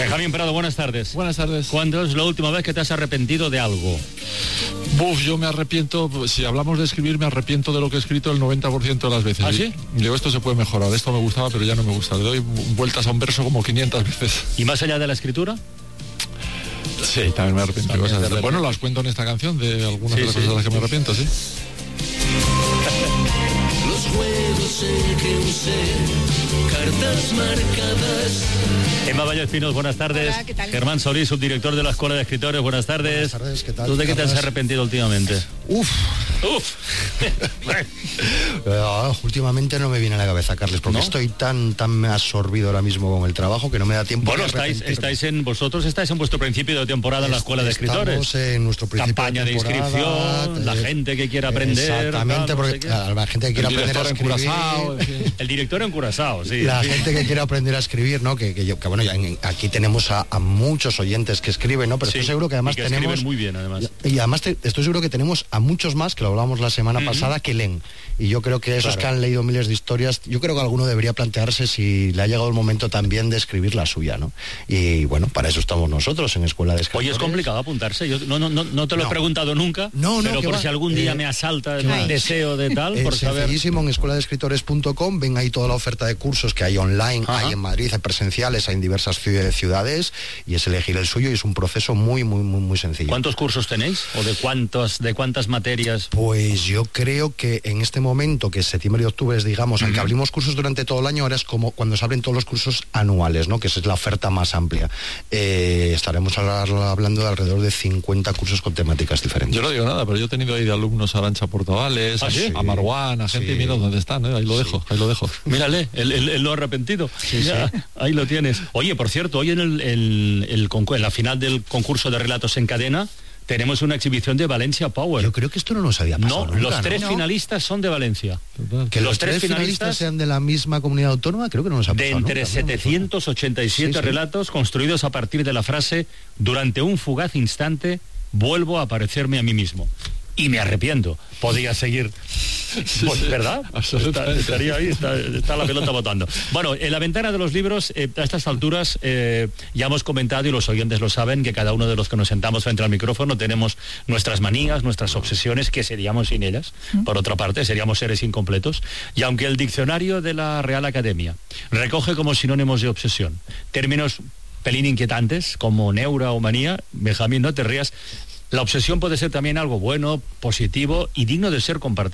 Benjamín Prado, buenas tardes. Buenas tardes. ¿Cuándo es la última vez que te has arrepentido de algo? Yo me arrepiento, si hablamos de escribir, me arrepiento de lo que he escrito el 90% de las veces. ¿Ah, sí? Digo, esto se puede mejorar, esto me gustaba, pero ya no me gusta. Le doy vueltas a un verso como 500 veces. ¿Y más allá de la escritura? Sí, también me arrepiento de cosas. Bueno, las cuento en esta canción, de algunas de las cosas de las que me arrepiento, sí. Los juegos en que usé cartas marcadas. Emma Vallo Espinos, buenas tardes. Hola, ¿qué tal? Germán Solís, subdirector de la Escuela de Escritores, buenas tardes. Buenas tardes, ¿qué tal? ¿Tú de qué te has arrepentido últimamente? Últimamente no me viene a la cabeza, Carles, porque ¿No? estoy tan absorbido ahora mismo con el trabajo que no me da tiempo. Bueno, vosotros estáis en vuestro principio de temporada en la Escuela de Escritores. Estamos en nuestro principio Campaña de inscripción, la gente que quiera aprender. Exactamente, tal, porque la gente que quiera aprender a escribir. Curazao, en fin. El director en Curazao, sí. La gente que quiere aprender a escribir, ¿no? Bueno, aquí tenemos a muchos oyentes que escriben, ¿no? Pero Sí, estoy seguro que además y que tenemos... escriben muy bien, además. Y además estoy seguro que tenemos a muchos más, que lo hablábamos la semana pasada, que leen. Y yo creo que esos que han leído miles de historias, yo creo que alguno debería plantearse si le ha llegado el momento también de escribir la suya, ¿no? Y bueno, para eso estamos nosotros en Escuela de Escritores. Oye, es complicado apuntarse. Yo no te lo he preguntado nunca, pero por si algún día me asalta el deseo de tal, por saber. Sencillísimo, en escueladeescritores.com ven ahí toda la oferta de cursos que hay online, hay en Madrid, hay presenciales, hay en diversas ciudades, y es elegir el suyo, y es un proceso muy sencillo. ¿Cuántos cursos tenéis? ¿O de cuántas materias? Pues yo creo que en este momento, que es septiembre y octubre, es, digamos, aunque abrimos cursos durante todo el año, ahora es como cuando se abren todos los cursos anuales, ¿no? Que esa es la oferta más amplia. Estaremos hablando de alrededor de 50 cursos con temáticas diferentes. Yo no digo nada, pero yo he tenido ahí de alumnos a Arancha Portavales, ¿sí? a Marwan, a gente, y mira dónde están, ahí lo dejo. Mírale, él lo ha arrepentido. Ya, ahí lo tienes. Oye, por cierto, hoy en la final del concurso de relatos en cadena tenemos una exhibición de Valencia Power. Yo creo que esto no nos había pasado nunca, los tres finalistas son de Valencia. Que los tres finalistas sean de la misma comunidad autónoma, creo que no nos ha pasado de entre nunca, 787 relatos construidos a partir de la frase: durante un fugaz instante vuelvo a parecerme a mí mismo. Y me arrepiento. Podría seguir. Pues, ¿verdad? Estaría ahí, está la pelota botando. Bueno, en la ventana de los libros, a estas alturas, ya hemos comentado, y los oyentes lo saben, que cada uno de los que nos sentamos frente al micrófono tenemos nuestras manías, nuestras obsesiones, que seríamos sin ellas. Por otra parte, seríamos seres incompletos. Y aunque el diccionario de la Real Academia recoge como sinónimos de obsesión términos pelín inquietantes, como neura o manía, Benjamín, no te rías, la obsesión puede ser también algo bueno, positivo y digno de ser compartido.